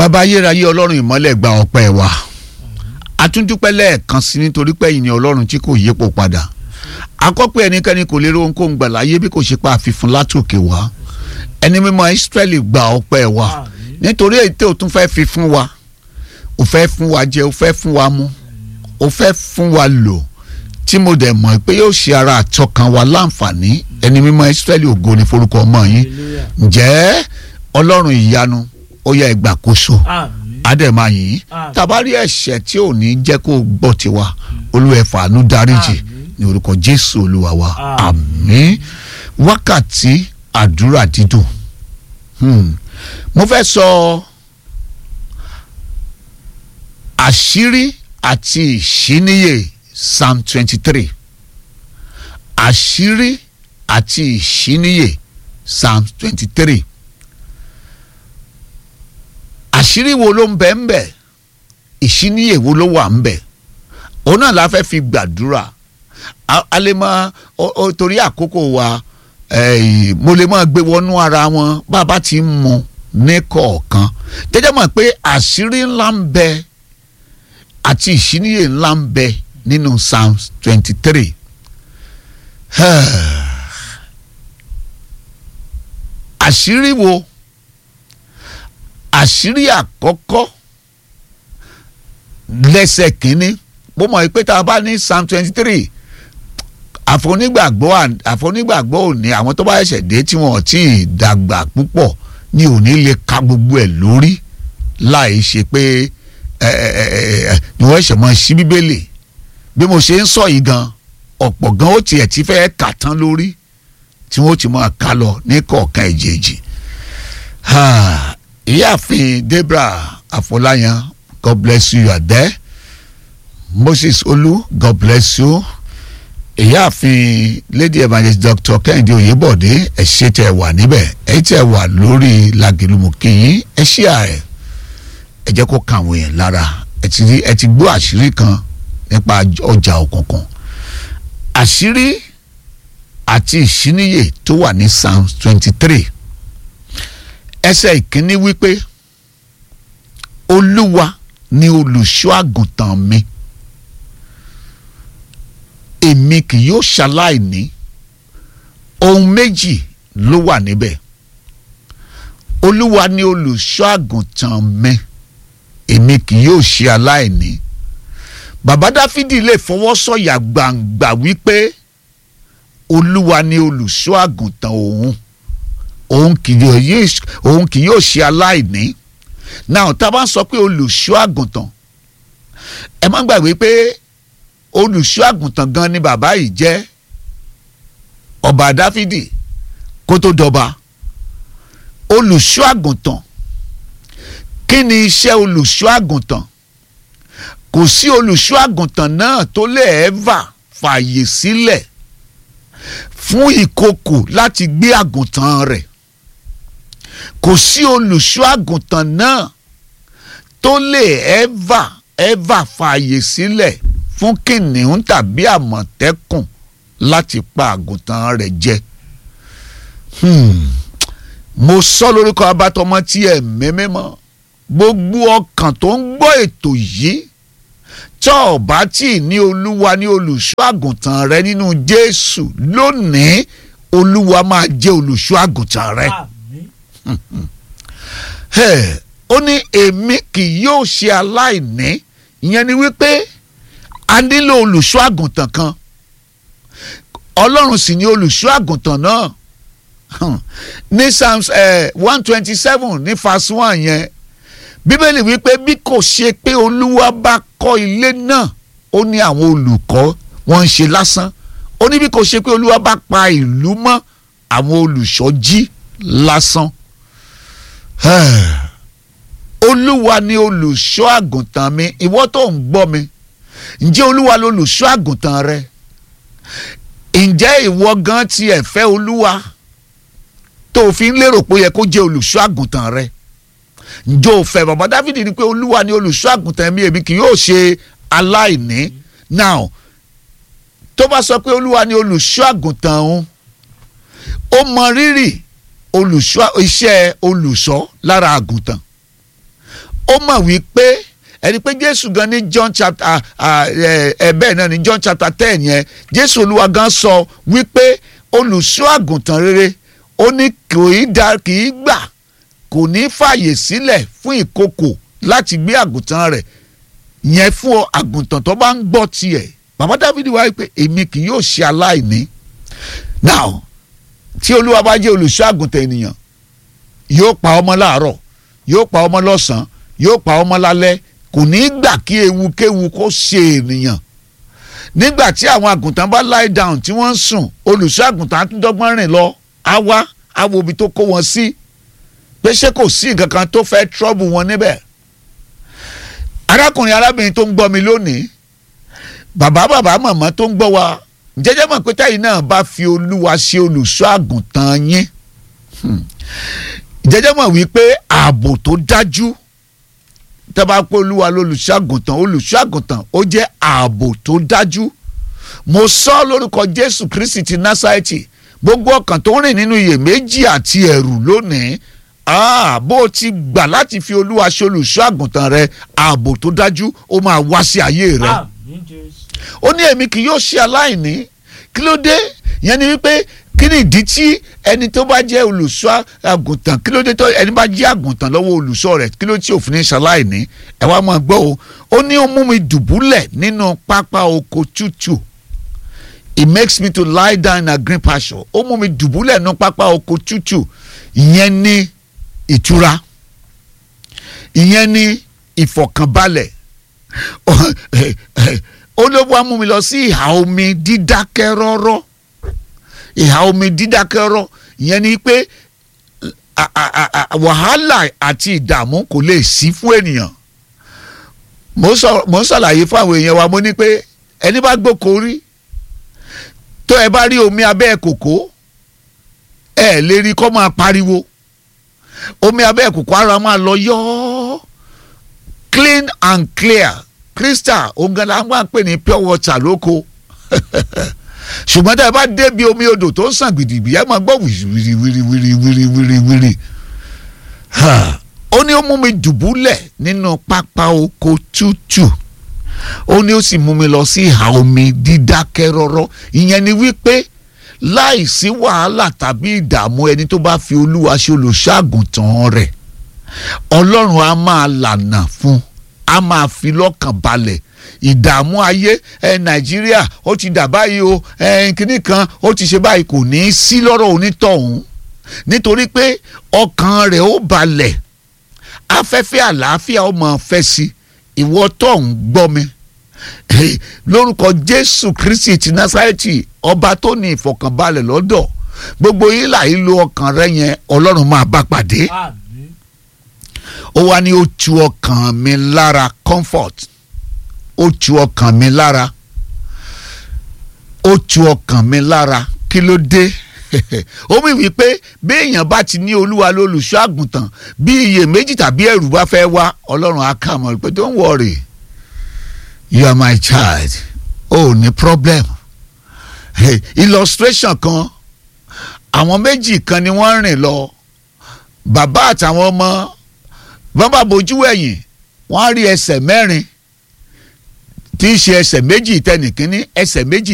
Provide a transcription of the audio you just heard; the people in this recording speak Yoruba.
bàbá ayérayé ọlọ́run ìmọ́lẹ̀ gba ọpẹ́ wa àtúndúpẹ́ lẹ́ẹ̀kan sí nítorí pé ẹ̀yin ni ọlọ́run tí kò yípo padà akọ́pẹ́ ẹnikẹ́ni kò lè rí ohunkóhun gbà láyé bí kò ṣe pa àfihàn látòkè wá ẹni mímọ́ Ísírẹ́lì gba ọpẹ́ wa nítorí èyí tí o tún fẹ́ fi fún wa o fẹ́ fún wa jẹ o fẹ́ fún wa mu o fẹ́ fún wa lò tí mo dẹ̀ mọ̀ pé yóò ṣe ara àtọkàn wa láǹfààní ẹni mímọ́ Ísírẹ́lì ògo ni forúkọ ọmọ yín ǹjẹ́ ọlọ́run ìyanu ó yẹ ìgbàkóso àdèmà yìí tàbárí ẹ̀ṣẹ̀ tí ò ní jẹ́ kó gbọ́ tiwa Olúwa ẹ fàánú dáríjì ní orúkọ Jésù Olúwa wa àmín. Wákàtí àdúrà dídùn mo fẹ́ sọ àṣírí àti ìṣíníyè Psalm 23 àṣírí àti ìṣíníyè Psalm 23 àṣírí wo ló ń bẹ ń bẹ ìṣíníyè wo ló wà ń bẹ òun náà la fẹ́ fi gbàdúrà a lè máa torí àkókò wa mo lè máa gbé wọnú ara wọn bàbá ti ń mu ní kọ̀ọ̀kan jẹ́jẹ́ mọ̀ pé àṣírí ńlá ń bẹ àti ìṣíníyè ńlá ń bẹ nínú Psalm 23 àṣírí wo àṣírí àkọ́kọ́ lẹ́sẹ̀ kínní mo mọ̀ pé tá a bá ní Psalm 23 àfonígbàgbọ́ òní àwọn tó bá ṣẹ̀ṣẹ̀ dé tí wọ́n ti dàgbà púpọ̀ ní òní lè ka gbogbo ẹ̀ lórí láì ṣe pé ni wọ́n ṣẹ̀ mọ́ sí bíbélì bí mo ṣe ń sọ yìí gan ọ̀pọ̀ gan ó tiẹ̀ ti fẹ́ kà tán lórí tí wọ́n ti máa kà lọ ní kọ̀ọ̀kan èjèèjì. Ìyáàfin Deborah Afọláyan, God bless you, you are there. Moses Olú, God bless you. Ìyáàfin Lady Evangelist Dr. Kẹ́hìndé Oyèbọ̀dé ẹ ṣé tẹ́ wà níbẹ̀ ẹ tẹ́ wà lórí Lágìlúmọ̀kìyìn ẹ ṣí ààrẹ ẹ jẹ́ kó kàwọn èèyàn lára ẹ ti gbọ́ àṣírí kan nípa ọjà òkùnkùn àṣírí àti ìṣíníyè tó wà ní Psalm 23 ẹsẹ̀ ìkíní wípé Olúwa ni olùṣọ́ àgùntàn mi èmi kì yóò ṣaláìní ohun méjì ló wà níbẹ̀ Olúwa ni olùṣọ́ àgùntàn mi èmi kì yóò ṣe aláìní. Bàbá Dáfídì lè fọwọ́ sọ̀yà gbangba wípé Olúwa ni olùṣọ́ àgùntàn òun kì yóò ṣe aláìní. Náà tá a bá ń sọ pé olùṣọ́ àgùntàn ẹ má gbàgbé pé olùṣọ́ àgùntàn gan ni bàbá yìí jẹ́ ọba Dáfídì kó tó dọba. Olùṣọ́ àgùntàn kí ni iṣẹ́ olùṣọ́ àgùntàn? Kò sí olùṣọ́ àgùntàn náà tó lè ẹ́và fààyè sílẹ̀ fún ìkookò láti gbé àgùntàn rẹ̀. Kò sí olùṣọ́ àgùntàn náà tó lè ẹ́và fààyè sílẹ̀ fún kìnìún tàbí àmọ̀tẹ́kùn láti pa àgùntàn rẹ̀ jẹ. Mo sọ lórúkọ abátọmọ tí ẹ̀mí mímọ́ gbogbo ọkàn tó ń gbọ́ ètò yìí tó bá tí ní Olúwa ní olùṣọ́ àgùntàn rẹ nínú Jésù lónìí Olúwa máa jẹ́ olùṣọ́ àgùntàn rẹ. Ó ní èmi kì yóò ṣe aláìní ìyẹn ni wípé a nílò olùṣọ́ àgùntàn kan Ọlọ́run sì ni olùṣọ́ àgùntàn náà. Ní Psalms 127 ní verse 1 yẹn Bíbélì wípé bí kò ṣe pé Olúwa bá kọ́ ilé náà ó ní àwọn olùkọ́ wọ́n ń ṣe lásán. Ó ní bí kò ṣe pé Olúwa bá pa ìlú mọ́ àwọn olùṣọ́ jí lásán. Olúwa ni olùṣọ́ àgùntàn mi. Ìwọ tó ń gbọ́ mi ǹjẹ́ Olúwa lolùṣọ́ àgùntàn rẹ? Ǹjẹ́ ìwọ gan tiẹ̀ fẹ́ Olúwa tó fi ń lérò pé ó yẹ kó jẹ́ olùṣọ́ àgùntàn rẹ? Ǹjẹ́ o fẹ́? Bàbá Dáfídì ni pé Olúwa ni olùṣọ́ àgùntàn mi èmi kì yóò ṣe aláìní. Now tó bá sọ pé Olúwa ni olùṣọ́ àgùntàn òun ó mọ rírì iṣẹ́ olùṣọ́ lára àgùntàn ó mọ̀ wípé ẹni pé Jésù gan ní John chapter bẹ́ẹ̀ náà ní John chapter 10 yẹn Jésù Olúwa gan sọ wípé olùṣọ́ àgùntàn rere ó ní kì í gbà kò ní fààyè sílẹ̀ fún ìkookò láti gbé àgùntàn rẹ̀ yẹn fún àgùntàn tó bá ń gbọ́ tiẹ̀. Bàbá Dáfídì wá pé èmi kì yóò ṣe aláìní. Now tí Olúwa bá jẹ́ olùṣọ́ àgùntàn ènìyàn yóò pa ọmọ láàárọ̀ yóò pa ọmọ lọ́sàn-án yóò pa ọmọ lálẹ́ kò ní gbà kí ewukéwu kó ṣe ènìyàn. Nígbà tí àwọn àgùntàn bá lie down tí wọ́n ń sùn olùṣọ́ àgùntàn á tún dọ́gbọ́n rìn lọ á wá á wo ibi tó kó wọn sí pé ṣé kò sí nǹkan kan tó fẹ́ trouble wọn níbẹ̀. Arákùnrin arábìnrin tó ń gbọ́ mi lónìí bàbá màmá tó ń gbọ́ wa jẹ́jẹ́ mọ̀ pé táyì náà bá fi Olúwa ṣe olùṣọ́ àgùntàn yín jẹ́jẹ́ mọ̀ wípé ààbò tó dájú tẹ́ bá pé Olúwa lolùṣọ́ àgùntàn ó jẹ́ ààbò tó dájú. Mo sọ lórúkọ Jésù Kristi ti Násárẹ́tì gbogbo ọkàn tó ń rìn nínú iyèméjì àti ẹ̀rù lónìí bó o ti gbà láti fi Olúwa ṣe olùṣọ́ àgùntàn rẹ ààbò tó dájú ó máa wá sí ayé rẹ. Ó ní èmi kì yóò ṣe aláìní. Kí ló dé? Yẹn ni wípé kí ni ìdí tí ẹni tó bá jẹ́ olùṣọ́ àgùntàn kí ló dé tó ẹni bá jẹ́ àgùntàn lọ́wọ́ olùṣọ́ rẹ̀ kí ló tí òfin ní ṣaláìní. Ẹ wá máa gbọ́ o ó ní ó mú mi dùbúlẹ̀ nínú pápá oko tútù. It makes me to lie down in a green pasture. Ó mú mi dùbúlẹ̀ nínú pápá oko tútù. Ìyẹn ni ìtura, ìyẹn ni ìfọ̀kànbalẹ̀. Ó ló wá mú mi lọ sí ìhà omi dídákẹ́ rọ́rọ́. Ìhà omi dídákẹ́ rọ́ ìyẹn ni pé wàhálà àti ìdààmú kò lè sí fún ènìyàn. Mo ń ṣàlàyé fún àwọn èèyàn wa mo ní pé ẹni bá gbóko rí tó ẹ bá rí omi abẹ́ kòkó ẹ lè rí kó máa pariwo. Omi abẹ́ kòkó ara máa lọ yọ́ clean and clear crystal ogan la máa ń pè ní pure water lóko. Ṣùgbọ́n tá ẹ bá débi omi odò tó ń sàn gbìdìgbì ẹ máa gbọ́ wìrìwìrìwìrìwìrì. Ó ní ó mú mi dùbúlẹ̀ nínú pápá oko tútù. Ó ní ó sì mú mi lọ sí ìhà omi dídákẹ́ rọ́rọ́. Ìyẹn ni wípé láìsí wàhálà tàbí ìdààmú ẹni tó bá fi Olúwa ṣe olùṣọ́ àgùntàn rẹ̀ Ọlọ́run á máa lànà fún á máa fi lọ́kàn balẹ̀. Ìdààmú ayé Nàìjíríà ó ti dà báyìí o kínní kan ó ti ṣe báyìí kò ní í sí lọ́rọ̀ onítọ̀hún nítorí pé ọkàn rẹ̀ ó balẹ̀. Afẹ́fẹ́ àlàáfíà ó máa fẹ́ sí ìwọ tó ń gbọ́ mi lórúkọ Jésù Kristi ti Násárẹ́tì ọba tó ní ìfọ̀kànbalẹ̀ lọ́dọ̀ gbogbo ìlà ìlò ọkàn rẹ yẹn Ọlọ́run máa bá pàdé. Ó wá ní ó tu ọkàn mi lára comfort. Ó tu ọkàn mi lára. Ó tu ọkàn mi lára. Kí ló dé? Ó mú wípé bí èèyàn bá ti ní Olúwa lólùṣọ́ àgùntàn bí iyèméjì tàbí ẹ̀rù bá fẹ́ wá Ọlọ́run á kà mọ́ pé don't worry you are my child. Oh ní problem. Illustration kan àwọn méjì kan ni wọ́n rìn lọ bàbá àtàwọn ọmọ wọ́n bá bojú ẹ̀yìn wọ́n á rí ẹsẹ̀ mẹ́rin tí í ṣe ẹsẹ̀ méjì tẹnìkínní ẹsẹ̀ méjì